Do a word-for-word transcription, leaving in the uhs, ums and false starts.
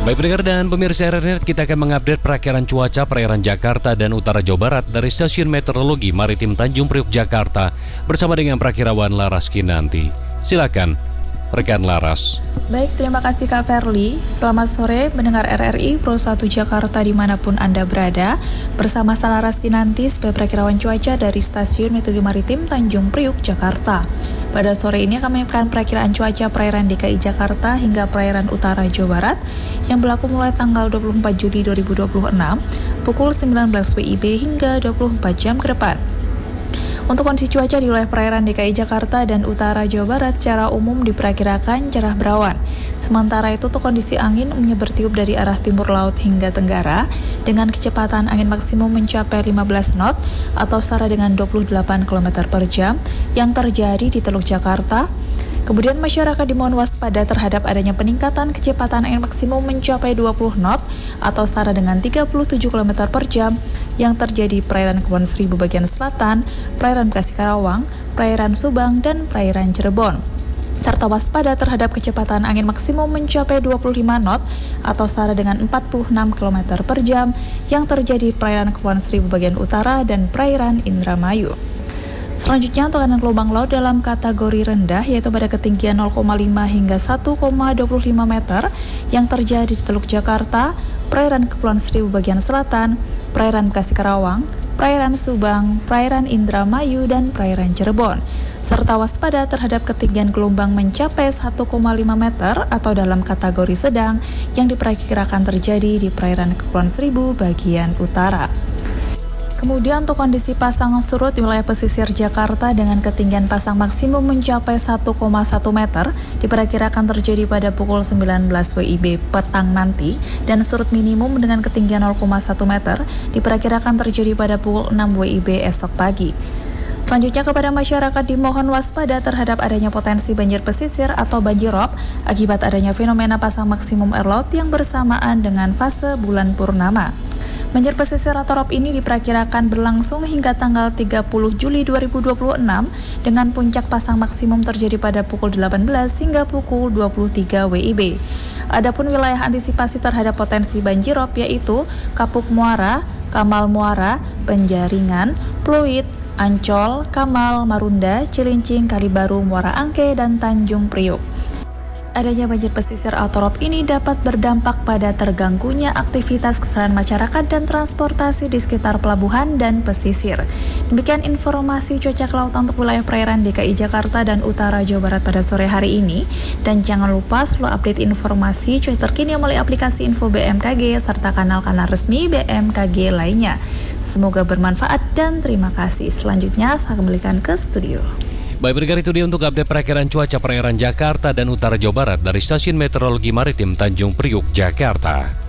Baik pendengar dan pemirsa R R Net, kita akan mengupdate perakiraan cuaca perairan Jakarta dan utara Jawa Barat dari Stasiun Meteorologi Maritim Tanjung Priok, Jakarta bersama dengan Prakirawan Laras Kinanti. Silakan, rekan Laras. Baik, terima kasih Kak Verly. Selamat sore mendengar R R I Pro satu Jakarta dimanapun Anda berada. Bersama saya Laras Kinanti sebagai Prakirawan Cuaca dari Stasiun Meteorologi Maritim Tanjung Priok, Jakarta. Pada sore ini kami menyampaikan perakiraan cuaca perairan D K I Jakarta hingga perairan utara Jawa Barat yang berlaku mulai tanggal dua puluh empat Juli dua ribu dua puluh enam pukul sembilan belas W I B hingga dua puluh empat jam ke depan. Untuk kondisi cuaca di wilayah perairan D K I Jakarta dan utara Jawa Barat secara umum diperkirakan cerah berawan. Sementara itu untuk kondisi angin umumnya bertiup dari arah timur laut hingga tenggara dengan kecepatan angin maksimum mencapai lima belas knot atau setara dengan dua puluh delapan kilometer per jam yang terjadi di Teluk Jakarta. Kemudian masyarakat dimohon waspada terhadap adanya peningkatan kecepatan angin maksimum mencapai dua puluh knot atau setara dengan tiga puluh tujuh kilometer per jam yang terjadi di perairan Kepulauan Seribu bagian selatan, perairan Bekasi Karawang, perairan Subang, dan perairan Cirebon. Serta waspada terhadap kecepatan angin maksimum mencapai dua puluh lima knot atau setara dengan empat puluh enam kilometer per jam yang terjadi di perairan Kepulauan Seribu bagian utara dan perairan Indramayu. Selanjutnya untuk aliran gelombang laut dalam kategori rendah yaitu pada ketinggian nol koma lima hingga satu koma dua lima meter yang terjadi di Teluk Jakarta, perairan Kepulauan Seribu bagian selatan, perairan Bekasi Karawang, perairan Subang, perairan Indramayu, dan perairan Cirebon. Serta waspada terhadap ketinggian gelombang mencapai satu koma lima meter atau dalam kategori sedang yang diperkirakan terjadi di perairan Kepulauan Seribu bagian utara. Kemudian untuk kondisi pasang surut di wilayah pesisir Jakarta dengan ketinggian pasang maksimum mencapai satu koma satu meter diperkirakan terjadi pada pukul sembilan belas W I B petang nanti dan surut minimum dengan ketinggian nol koma satu meter diperkirakan terjadi pada pukul enam W I B esok pagi. Selanjutnya kepada masyarakat dimohon waspada terhadap adanya potensi banjir pesisir atau banjirop akibat adanya fenomena pasang maksimum air laut yang bersamaan dengan fase bulan purnama. Banjir pesisir atau rop ini diperkirakan berlangsung hingga tanggal tiga puluh Juli dua ribu dua puluh enam dengan puncak pasang maksimum terjadi pada pukul delapan belas hingga pukul dua puluh tiga W I B. Adapun wilayah antisipasi terhadap potensi banjirop yaitu Kapuk Muara, Kamal Muara, Penjaringan, Pluit, Ancol, Kamal, Marunda, Cilincing, Kalibaru, Muara Angke, dan Tanjung Priok. Adanya banjir pesisir atau rop ini dapat berdampak pada terganggunya aktivitas keseharian masyarakat dan transportasi di sekitar pelabuhan dan pesisir. Demikian informasi cuaca kelautan untuk wilayah perairan D K I Jakarta dan utara Jawa Barat pada sore hari ini. Dan jangan lupa selalu update informasi cuaca terkini melalui aplikasi Info B M K G serta kanal-kanal resmi B M K G lainnya. Semoga bermanfaat dan terima kasih. Selanjutnya saya kembalikan ke studio. Baik pendengar, itu dia untuk update perakiraan cuaca perairan Jakarta dan utara Jawa Barat dari Stasiun Meteorologi Maritim Tanjung Priok, Jakarta.